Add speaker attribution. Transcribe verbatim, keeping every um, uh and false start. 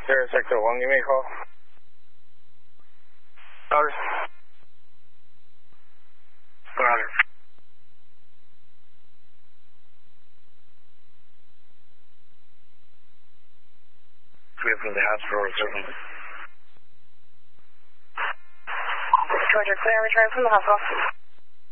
Speaker 1: Zero sector one, give me a call. Roger. Roger. We have from the hospital, certainly.
Speaker 2: Georgia, clear return from the hospital.